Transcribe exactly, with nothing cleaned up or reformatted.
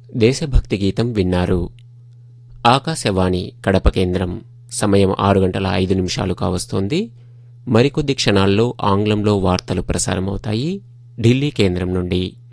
దేశభక్తి గీతం విన్నారు. ఆకాశవాణి కడప కేంద్రం. సమయం ఆరు గంటల ఐదు నిమిషాలు కావస్తోంది. మరికొద్ది క్షణాల్లో ఆంగ్లంలో వార్తలు ప్రసారమవుతాయి ఢిల్లీ కేంద్రం నుండి.